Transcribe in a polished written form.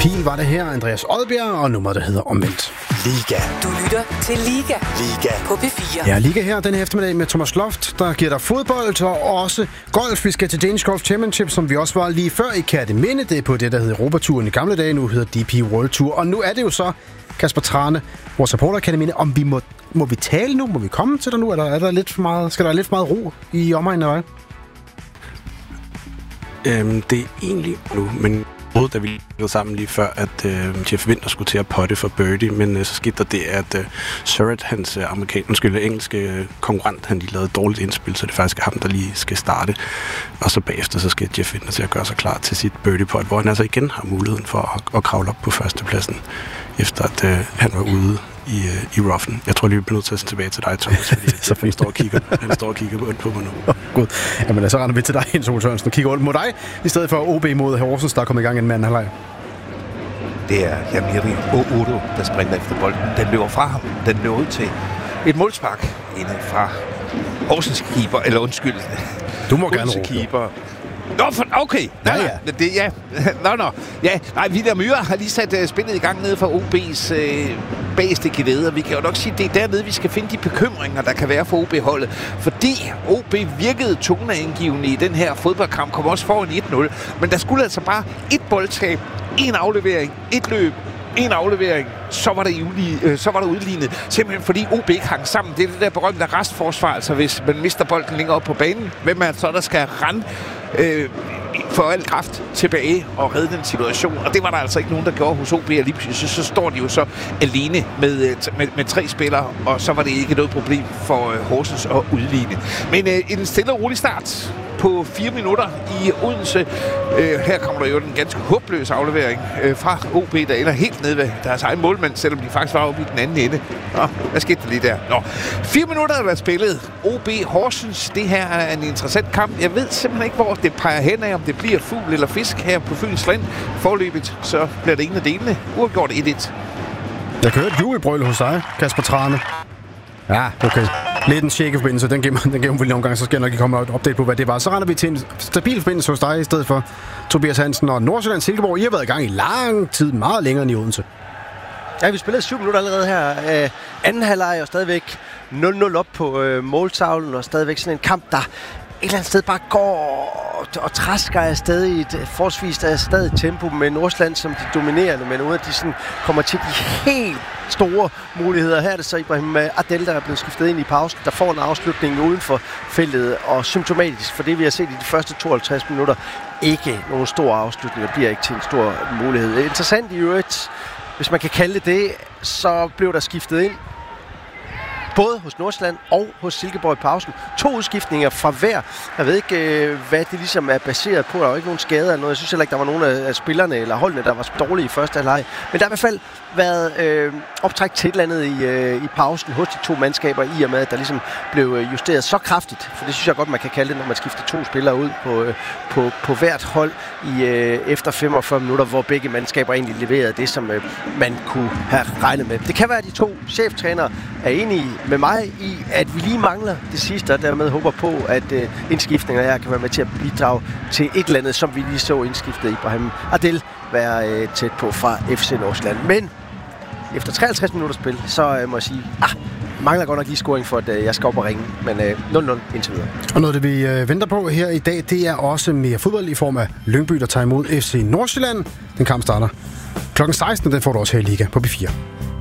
Kiel var det her, Andreas Odbjerg, og nummeret, der hedder Omvendt. Liga. Du lytter til Liga. Liga. På P4. Ja, Liga her den her eftermiddag med Thomas Loft, der giver dig fodbold og også golf. Vi skal til Danish Golf Championship, som vi også var lige før i Kerteminde. Det er på det, der hedder Europaturen i gamle dage. Nu hedder DP World Tour. Og nu er det jo så, Kasper Trane, vores supporter af Kerteminde, om vi må vi tale nu? Må vi komme til dig nu? Eller er der lidt for meget, skal der lidt for meget ro i omegnen af dig? Det er egentlig nu, men da vi gik sammen lige før, at Jeff Winter skulle til at potte for birdie, men så skete der det, at Surratt, hans engelske konkurrent, han lige lavede et dårligt indspil, så det er faktisk ham, der lige skal starte. Og så bagefter, så skal Jeff Winter til at gøre sig klar til sit birdie pot, hvor han altså igen har muligheden for at kravle op på førstepladsen, efter at han var ude i roughen. Jeg tror lige, vi bliver nødt til at tilbage til dig, Thomas, fordi han står og kigger ondt på mig nu. God. Jamen, så render vi til dig, Jens Ole Sørensen, og kigger ondt mod dig, i stedet for OB mod Horsens, der er kommet i gang en mand halvleg. Det er Jamiri Oudo, der sprinter efter bolden. Den løber fra ham. Den løber ud til et målspark inde fra Horsens keeper, eller undskyld. Du må gerne råbe. Keeper. Nå, okay. Ja. Nej, William Myhre har lige sat spillet i gang nede fra OB's bageste gelede, og vi kan jo nok sige, at det er dernede, vi skal finde de bekymringer, der kan være for OB-holdet. Fordi OB virkede toneangivende i den her fodboldkamp, kom også foran 1-0, men der skulle altså bare et boldtab, en aflevering, et løb, en aflevering, så var der udlignet. Simpelthen fordi OB ikke hang sammen. Det er det der berømte restforsvar, altså hvis man mister bolden længere op på banen. Hvem er så, der skal rende for al kraft tilbage og redde den situation? Og det var der altså ikke nogen, der gjorde hos OB. Og lige pludselig så står de jo så alene med 3 spillere, og så var det ikke noget problem for Horsens at udligne. Men en stille og rolig start på 4 minutter i Odense. Her kommer der jo en ganske håbløs aflevering fra OB, der ender helt nede ved deres egen målmand, selvom de faktisk var oppe i den anden ende. Nå, hvad skete der lige der? 4 minutter er der spillet. OB Horsens, det her er en interessant kamp. Jeg ved simpelthen ikke, hvor det peger hen af, om det bliver fugl eller fisk her på Fyns Land. Forløbet, så bliver det en af delene. Uafgjort 1-1. Jeg kan høre et jubelbrøl hos dig, Kasper Trane. Ja, okay. Lidt en shake-forbindelse, den gennem vi lige omgang, så skal jeg nok ikke komme et update på, hvad det var. Så render vi til en stabil forbindelse hos dig, i stedet for Tobias Hansen og Nordsjælland Silkeborg. I har været i gang i lang tid, meget længere end i Odense. Ja, vi spillede 7 minutter allerede her. Anden halvleg og stadigvæk 0-0 op på måltavlen, og stadigvæk sådan en kamp, der et eller andet sted bare går og træsker afsted i et forholdsvis stadig tempo med Nordsjælland som de dominerende, men uden at de sådan kommer til de helt store muligheder. Her er det så Ibrahim Adel, der er blevet skiftet ind i pausen, der får en afslutning uden for feltet, og symptomatisk for det, vi har set i de første 52 minutter, ikke nogen store afslutninger, bliver ikke til en stor mulighed. Interessant i øvrigt, hvis man kan kalde det, så blev der skiftet ind både hos Nordsjælland og hos Silkeborg i pausen. 2 udskiftninger fra hver. Jeg ved ikke, hvad det ligesom er baseret på. Der er jo ikke nogen skader eller noget. Jeg synes heller ikke, der var nogen af spillerne eller holdene, der var dårlige i første halvleg. Men der har i hvert fald været optræk til et eller andet i pausen hos de 2 mandskaber, i og med, at der ligesom blev justeret så kraftigt. For det synes jeg godt, man kan kalde det, når man skifter 2 spillere ud på hvert hold efter 45 minutter, hvor begge mandskaber egentlig leverede det, som man kunne have regnet med. Det kan være, at de 2 cheftrænere er enige med mig i, at vi lige mangler det sidste, og dermed håber på, at indskiftninger her kan være med til at bidrage til et eller andet, som vi lige så indskiftet Ibrahim Adel være tæt på fra FC Nordsjælland. Men efter 53 minutter spil, så må jeg sige, mangler godt nok lige scoring for, at jeg skal op og ringe. Men 0-0 indtil videre. Og noget, det vi venter på her i dag, det er også mere fodbold i form af Lyngby, der tager imod FC Nordsjælland. Den kamp starter klokken 16, den får du også her i Liga på B4.